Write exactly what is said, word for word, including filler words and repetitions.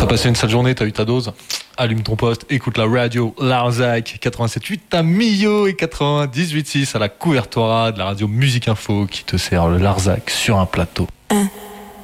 T'as passé une sale journée, t'as eu ta dose. Allume ton poste, écoute la radio Larzac quatre-vingt-sept virgule huit, t'as Millau et quatre-vingt-dix-huit virgule six à la couvertura de la radio Musique Info qui te sert le Larzac sur un plateau. Un.